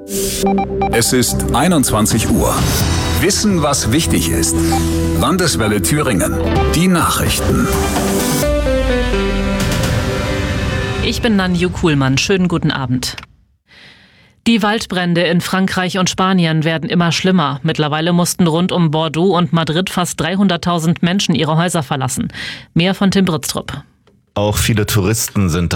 Es ist 21 Uhr. Wissen, was wichtig ist. Landeswelle Thüringen. Die Nachrichten. Ich bin Nanju Kuhlmann. Schönen guten Abend. Die Waldbrände in Frankreich und Spanien werden immer schlimmer. Mittlerweile mussten rund um Bordeaux und Madrid fast 300.000 Menschen ihre Häuser verlassen. Mehr von Tim Britztrup. Auch viele Touristen sind